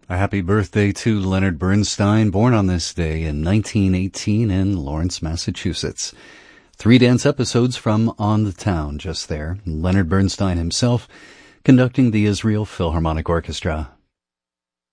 A happy birthday to Leonard Bernstein, born on this day in 1918 in Lawrence, Massachusetts. 3 dance episodes from On the Town just there. Leonard Bernstein himself conducting the Israel Philharmonic Orchestra.